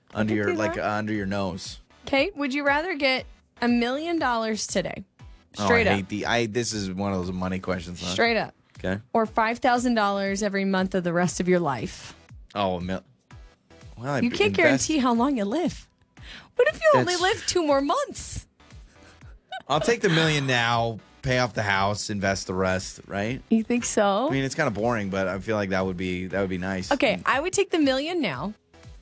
under your nose. Okay, would you rather get $1 million today? Straight up. This is one of those money questions. Huh? Straight up. Okay. Or $5,000 every month of the rest of your life? Oh, well, you can't guarantee how long you live. What if you only live 2 more months? I'll take the $1 million now, pay off the house, invest the rest, right? You think so? I mean, it's kind of boring, but I feel like that would be nice. Okay, I would take the $1 million now,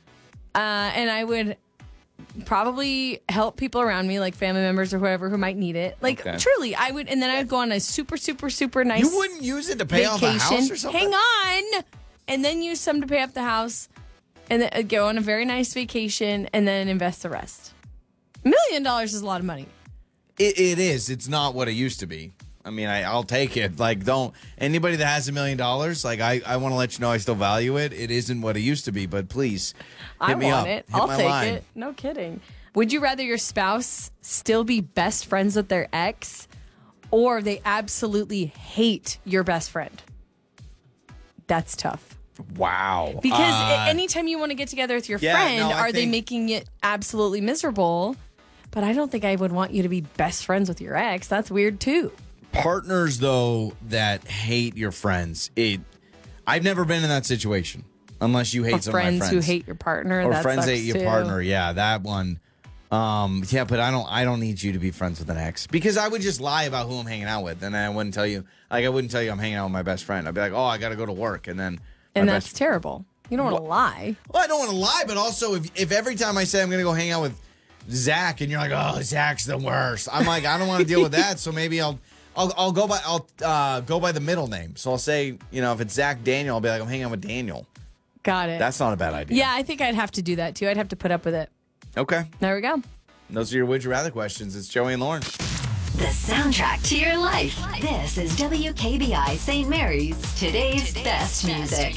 and I would probably help people around me, like family members or whoever who might need it. Like, truly, I would, and then I would go on a super, super, super nice You wouldn't use it to pay off a house or something? Hang on! And then use some to pay off the house, and then go on a very nice vacation, and then invest the rest. $1 million is a lot of money. It is. It's not what it used to be. I mean, I'll take it. Like, anybody that has $1 million, like, I want to let you know I still value it. It isn't what it used to be, but please hit me up. I'll take it. No kidding. Would you rather your spouse still be best friends with their ex, or they absolutely hate your best friend? That's tough. Wow. Because anytime you want to get together with your friend, they making it absolutely miserable? But I don't think I would want you to be best friends with your ex. That's weird, too. Partners, though, that hate your friends. I've never been in that situation. Unless you hate some of my friends. Friends who hate your partner. Or that friends sucks hate your too. partner. Yeah, that one. But I don't need you to be friends with an ex. Because I would just lie about who I'm hanging out with. And I wouldn't tell you. Like, I wouldn't tell you I'm hanging out with my best friend. I'd be like, oh, I got to go to work. And then... And that's terrible. You don't want to lie. Well, I don't want to lie, but also if every time I say I'm going to go hang out with Zach and you're like, oh, Zach's the worst. I'm like, I don't want to deal with that. So maybe I'll go by the middle name. So I'll say, if it's Zach Daniel, I'll be like, I'm hanging out with Daniel. Got it. That's not a bad idea. Yeah, I think I'd have to do that too. I'd have to put up with it. Okay. There we go. Those are your Would You Rather questions. It's Joey and Lauren. The soundtrack to your life. This is WKBI St. Mary's, today's best music.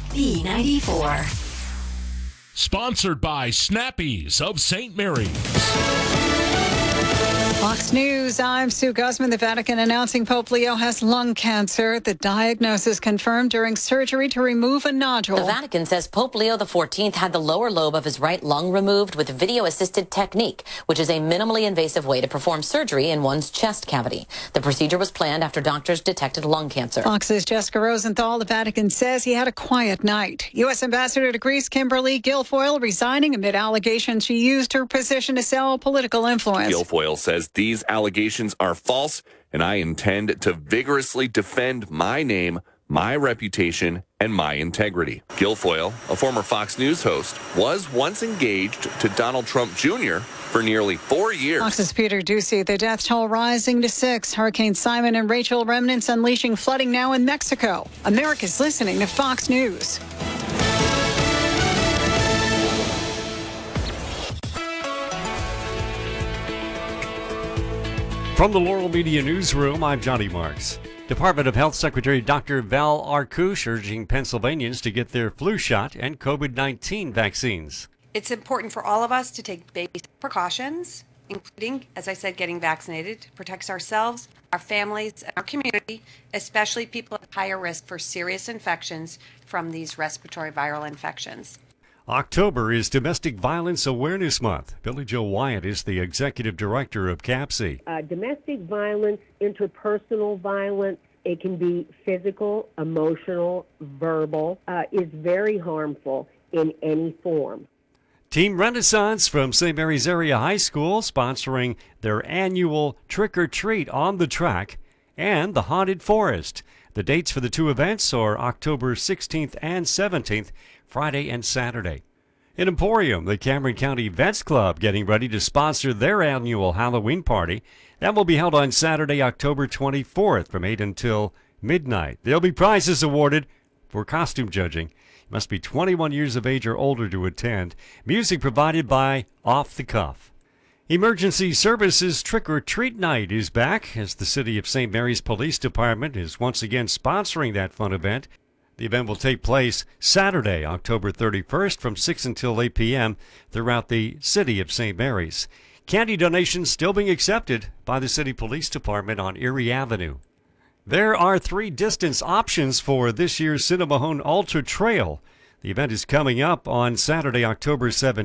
B94. Sponsored by Snappies of St. Mary's. Fox News, I'm Sue Guzman. The Vatican announcing Pope Leo has lung cancer. The diagnosis confirmed during surgery to remove a nodule. The Vatican says Pope Leo XIV had the lower lobe of his right lung removed with video-assisted technique, which is a minimally invasive way to perform surgery in one's chest cavity. The procedure was planned after doctors detected lung cancer. Fox's Jessica Rosenthal. The Vatican says he had a quiet night. U.S. Ambassador to Greece Kimberly Guilfoyle resigning amid allegations she used her position to sell political influence. Guilfoyle says these allegations are false, and I intend to vigorously defend my name, my reputation, and my integrity. Guilfoyle, a former Fox News host, was once engaged to Donald Trump Jr. for nearly 4 years. Fox's Peter Ducey. The death toll rising to 6. Hurricane Simon and Rachel remnants unleashing flooding now in Mexico. America's listening to Fox News. From the Laurel Media Newsroom, I'm Johnny Marks. Department of Health Secretary Dr. Val Arkush urging Pennsylvanians to get their flu shot and COVID-19 vaccines. It's important for all of us to take basic precautions, including, as I said, getting vaccinated to protect ourselves, our families, and our community, especially people at higher risk for serious infections from these respiratory viral infections. October is Domestic Violence Awareness Month. Billy Joe Wyatt is the executive director of CAPC. Domestic violence, interpersonal violence, it can be physical, emotional, verbal, is very harmful in any form. Team Renaissance from St. Mary's Area High School sponsoring their annual Trick or Treat on the Track and the Haunted Forest. The dates for the two events are October 16th and 17th, Friday and Saturday. In Emporium, the Cameron County Vets Club getting ready to sponsor their annual Halloween party. That will be held on Saturday, October 24th from 8 until midnight. There'll be prizes awarded for costume judging. You must be 21 years of age or older to attend. Music provided by Off the Cuff. Emergency Services Trick or Treat Night is back as the City of St. Mary's Police Department is once again sponsoring that fun event. The event will take place Saturday, October 31st from 6 until 8 p.m. throughout the City of St. Mary's. Candy donations still being accepted by the City Police Department on Erie Avenue. There are 3 distance options for this year's Cinnamahone Ultra Trail. The event is coming up on Saturday, October 17th.